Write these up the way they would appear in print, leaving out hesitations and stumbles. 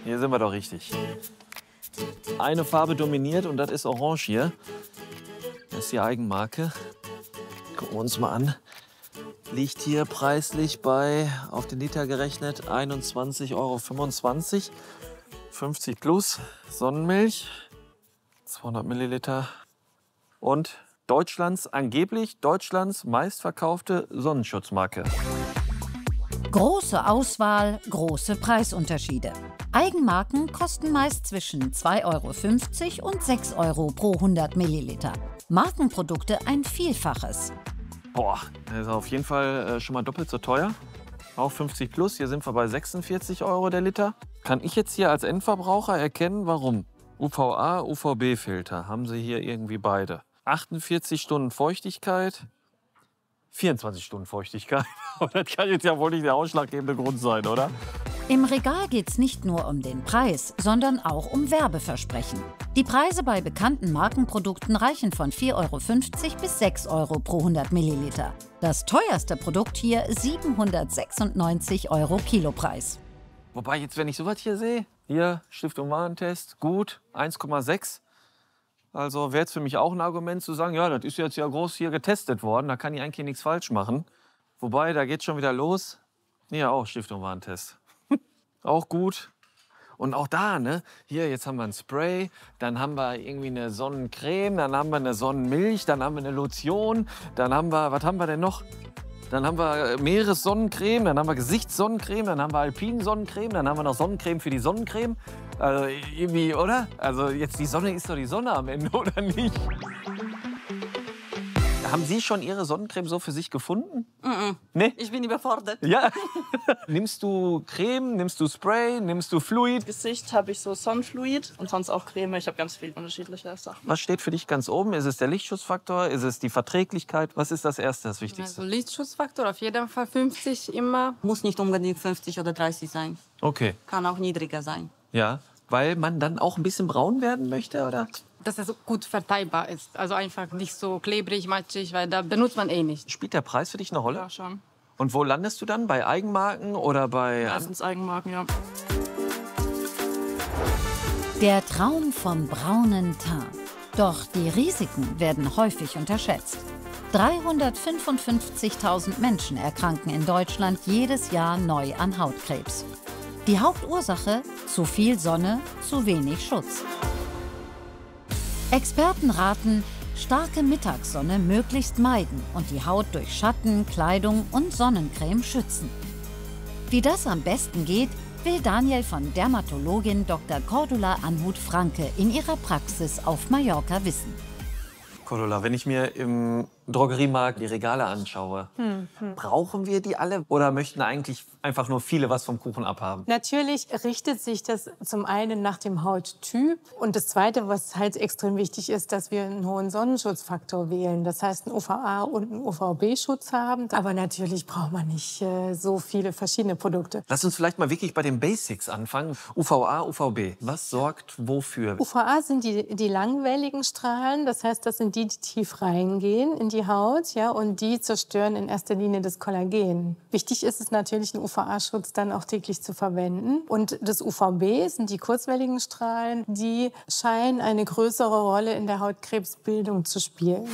hier sind wir doch richtig. Eine Farbe dominiert und das ist Orange hier. Das ist die Eigenmarke. Gucken wir uns mal an. Liegt hier preislich bei, auf den Liter gerechnet, 21,25 €. 50 plus Sonnenmilch, 200 Milliliter. Und angeblich Deutschlands meistverkaufte Sonnenschutzmarke. Große Auswahl, große Preisunterschiede. Eigenmarken kosten meist zwischen 2,50 € und 6 € pro 100 Milliliter. Markenprodukte ein Vielfaches. Boah, das ist auf jeden Fall schon mal doppelt so teuer. Auch 50 plus, hier sind wir bei 46 € der Liter. Kann ich jetzt hier als Endverbraucher erkennen, warum? UVA, UVB-Filter haben sie hier irgendwie beide. 48 Stunden Feuchtigkeit, 24 Stunden Feuchtigkeit. Das kann jetzt ja wohl nicht der ausschlaggebende Grund sein, oder? Im Regal geht's nicht nur um den Preis, sondern auch um Werbeversprechen. Die Preise bei bekannten Markenprodukten reichen von 4,50 € bis 6 € pro 100 Milliliter. Das teuerste Produkt hier 796 € Kilopreis. Wobei jetzt, wenn ich sowas hier sehe, hier Stiftung Warentest, gut, 1,6. Also wäre jetzt für mich auch ein Argument zu sagen, ja, das ist jetzt ja groß hier getestet worden, da kann ich eigentlich nichts falsch machen. Wobei, da geht schon wieder los. Ja, auch Stiftung Warentest. Auch gut. Und auch da, ne? Hier, jetzt haben wir ein Spray, dann haben wir irgendwie eine Sonnencreme, dann haben wir eine Sonnenmilch, dann haben wir eine Lotion, dann haben wir, was haben wir denn noch? Dann haben wir Meeressonnencreme, dann haben wir Gesichtssonnencreme, dann haben wir Alpinsonnencreme, dann haben wir noch Sonnencreme für die Sonnencreme. Also irgendwie, oder? Also jetzt die Sonne ist doch die Sonne am Ende, oder nicht? Haben Sie schon Ihre Sonnencreme so für sich gefunden? Nee? Ich bin überfordert. Ja. Nimmst du Creme, nimmst du Spray, nimmst du Fluid? Gesicht habe ich so Sonnenfluid und sonst auch Creme. Ich habe ganz viele unterschiedliche Sachen. Was steht für dich ganz oben? Ist es der Lichtschutzfaktor? Ist es die Verträglichkeit? Was ist das Erste, das Wichtigste? Also Lichtschutzfaktor auf jeden Fall 50 immer. Muss nicht unbedingt 50 oder 30 sein. Okay. Kann auch niedriger sein. Ja, weil man dann auch ein bisschen braun werden möchte, oder? Dass es gut verteilbar ist. Also einfach nicht so klebrig, matschig, weil da benutzt man eh nicht. Spielt der Preis für dich eine Rolle? Ja, schon. Und wo landest du dann? Bei Eigenmarken oder bei... Meistens Eigenmarken, ja. Der Traum vom braunen Teint. Doch die Risiken werden häufig unterschätzt. 355.000 Menschen erkranken in Deutschland jedes Jahr neu an Hautkrebs. Die Hauptursache: zu viel Sonne, zu wenig Schutz. Experten raten, starke Mittagssonne möglichst meiden und die Haut durch Schatten, Kleidung und Sonnencreme schützen. Wie das am besten geht, will Daniel von Dermatologin Dr. Cordula Anhut-Franke in ihrer Praxis auf Mallorca wissen. Cordula, wenn ich mir im Drogeriemarkt die Regale anschaue, brauchen wir die alle oder möchten eigentlich einfach nur viele was vom Kuchen abhaben? Natürlich richtet sich das zum einen nach dem Hauttyp. Und das Zweite, was halt extrem wichtig ist, dass wir einen hohen Sonnenschutzfaktor wählen. Das heißt, einen UVA- und einen UVB-Schutz haben. Aber natürlich braucht man nicht so viele verschiedene Produkte. Lass uns vielleicht mal wirklich bei den Basics anfangen. UVA, UVB. Was sorgt wofür? UVA sind die langwelligen Strahlen. Das heißt, das sind die tief reingehen in die Haut, ja, und die zerstören in erster Linie das Kollagen. Wichtig ist es natürlich, einen UVA-Schutz dann auch täglich zu verwenden. Und das UVB sind die kurzwelligen Strahlen, die scheinen eine größere Rolle in der Hautkrebsbildung zu spielen.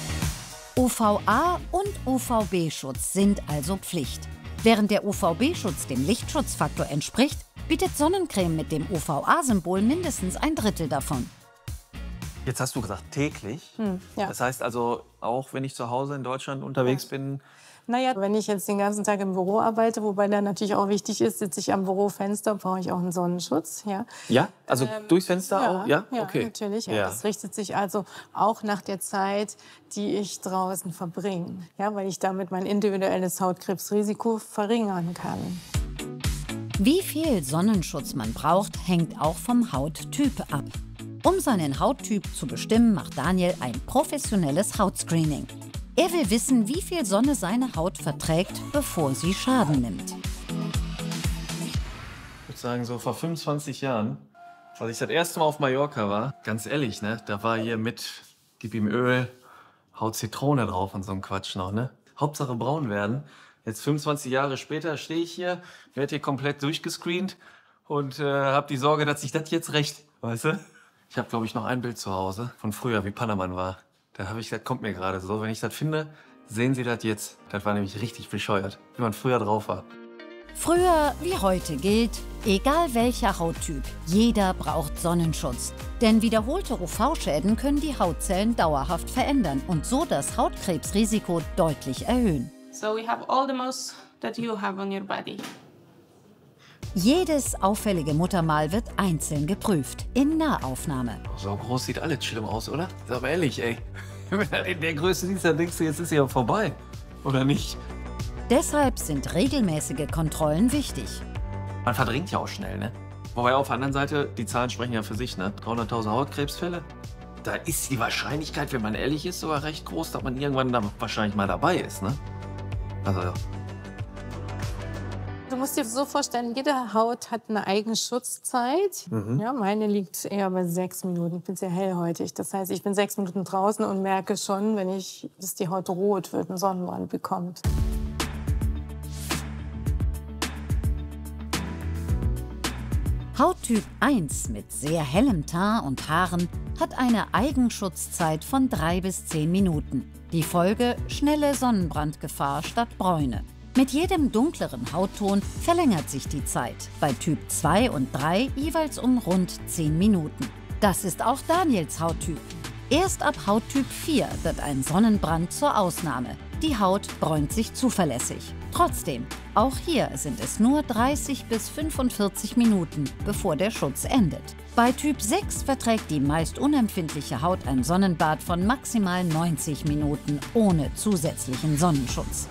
UVA und UVB-Schutz sind also Pflicht. Während der UVB-Schutz dem Lichtschutzfaktor entspricht, bietet Sonnencreme mit dem UVA-Symbol mindestens ein Drittel davon. Jetzt hast du gesagt täglich. Ja. Das heißt also, auch wenn ich zu Hause in Deutschland unterwegs bin... Naja, wenn ich jetzt den ganzen Tag im Büro arbeite, wobei dann natürlich auch wichtig ist, sitze ich am Bürofenster, brauche ich auch einen Sonnenschutz. Ja, Ja? Also durchs Fenster auch? Ja? Ja, Okay. natürlich. Ja. Ja. Das richtet sich also auch nach der Zeit, die ich draußen verbringe. Ja, weil ich damit mein individuelles Hautkrebsrisiko verringern kann. Wie viel Sonnenschutz man braucht, hängt auch vom Hauttyp ab. Um seinen Hauttyp zu bestimmen, macht Daniel ein professionelles Hautscreening. Er will wissen, wie viel Sonne seine Haut verträgt, bevor sie Schaden nimmt. Ich würde sagen, so vor 25 Jahren, als ich das erste Mal auf Mallorca war, ganz ehrlich, ne, da war hier mit, gib ihm Öl, haut Zitrone drauf und so ein Quatsch noch, ne? Hauptsache braun werden. Jetzt 25 Jahre später stehe ich hier, werde hier komplett durchgescreent und habe die Sorge, dass sich das jetzt rächt, weißt du? Ich habe, glaube ich, noch ein Bild zu Hause von früher, wie Panama'n war. Da habe ich, das kommt mir gerade so. Wenn ich das finde, sehen Sie das jetzt. Das war nämlich richtig bescheuert, wie man früher drauf war. Früher wie heute gilt, egal welcher Hauttyp, jeder braucht Sonnenschutz. Denn wiederholte UV-Schäden können die Hautzellen dauerhaft verändern und so das Hautkrebsrisiko deutlich erhöhen. So we have all the moles that you have on your body. Jedes auffällige Muttermal wird einzeln geprüft, in Nahaufnahme. So groß sieht alles schlimm aus, oder? Sag mal ehrlich, ey. Wenn du das in der Größe siehst, dann denkst du, jetzt ist sie ja vorbei. Oder nicht? Deshalb sind regelmäßige Kontrollen wichtig. Man verdrängt ja auch schnell, ne? Wobei auf der anderen Seite, die Zahlen sprechen ja für sich, ne? 300.000 Hautkrebsfälle. Da ist die Wahrscheinlichkeit, wenn man ehrlich ist, sogar recht groß, dass man irgendwann da wahrscheinlich mal dabei ist, ne? Also ja. Du musst dir so vorstellen, jede Haut hat eine eigene Schutzzeit. Ja, meine liegt eher bei 6 Minuten. Ich bin sehr hellhäutig. Das heißt, ich bin 6 Minuten draußen und merke schon, dass die Haut rot wird, einen Sonnenbrand bekommt. Hauttyp 1 mit sehr hellem Teint und Haaren hat eine Eigenschutzzeit von 3 bis 10 Minuten. Die Folge: schnelle Sonnenbrandgefahr statt Bräune. Mit jedem dunkleren Hautton verlängert sich die Zeit, bei Typ 2 und 3 jeweils um rund 10 Minuten. Das ist auch Daniels Hauttyp. Erst ab Hauttyp 4 wird ein Sonnenbrand zur Ausnahme. Die Haut bräunt sich zuverlässig. Trotzdem, auch hier sind es nur 30 bis 45 Minuten, bevor der Schutz endet. Bei Typ 6 verträgt die meist unempfindliche Haut ein Sonnenbad von maximal 90 Minuten ohne zusätzlichen Sonnenschutz.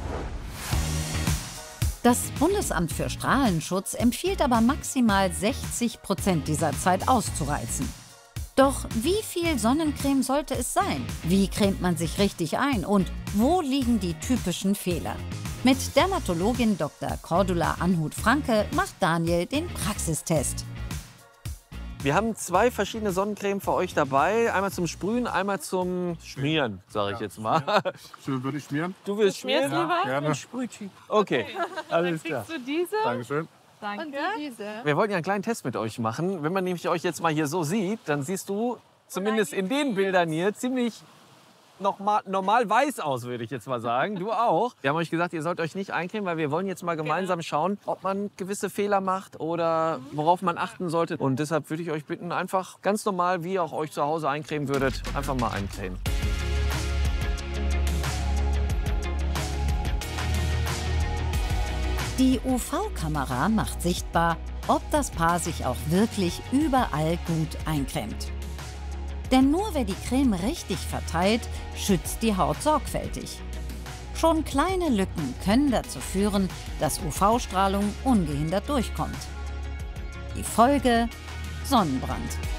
Das Bundesamt für Strahlenschutz empfiehlt aber maximal 60% dieser Zeit auszureizen. Doch wie viel Sonnencreme sollte es sein? Wie cremt man sich richtig ein? Und wo liegen die typischen Fehler? Mit Dermatologin Dr. Cordula Anhut-Franke macht Daniel den Praxistest. Wir haben 2 verschiedene Sonnencreme für euch dabei. Einmal zum Sprühen, einmal zum Schmieren, sage ich jetzt mal. Schön, würde ich schmieren? Du willst schmieren? lieber? Gerne. Okay, alles klar. Kriegst du diese? Dankeschön. Danke. Diese. Wir wollten ja einen kleinen Test mit euch machen. Wenn man nämlich euch jetzt mal hier so sieht, dann siehst du zumindest in den Bildern hier ziemlich normal weiß aus, würde ich jetzt mal sagen. Du auch. Wir haben euch gesagt, ihr sollt euch nicht eincremen, weil wir wollen jetzt mal gemeinsam schauen, ob man gewisse Fehler macht oder worauf man achten sollte. Und deshalb würde ich euch bitten, einfach ganz normal, wie ihr auch euch zu Hause eincremen würdet, einfach mal eincremen. Die UV-Kamera macht sichtbar, ob das Paar sich auch wirklich überall gut eincremt. Denn nur wer die Creme richtig verteilt, schützt die Haut sorgfältig. Schon kleine Lücken können dazu führen, dass UV-Strahlung ungehindert durchkommt. Die Folge: Sonnenbrand.